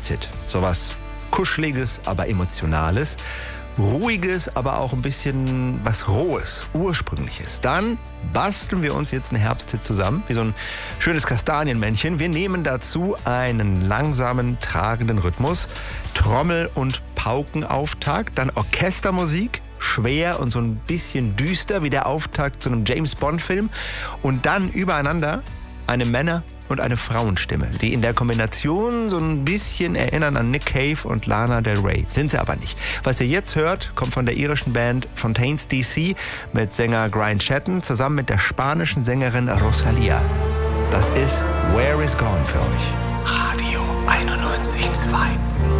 Herbsthit. Sowas Kuscheliges, aber Emotionales. Ruhiges, aber auch ein bisschen was Rohes, Ursprüngliches. Dann basteln wir uns jetzt einen Herbsthit zusammen, wie so ein schönes Kastanienmännchen. Wir nehmen dazu einen langsamen, tragenden Rhythmus, Trommel- und Paukenauftakt, dann Orchestermusik, schwer und so ein bisschen düster wie der Auftakt zu einem James-Bond-Film und dann übereinander eine Männer- und eine Frauenstimme, die in der Kombination so ein bisschen erinnern an Nick Cave und Lana Del Rey. Sind sie aber nicht. Was ihr jetzt hört, kommt von der irischen Band Fontaines DC mit Sänger Brian Chatton zusammen mit der spanischen Sängerin Rosalía. Das ist Where Is Gone für euch. Radio 91.2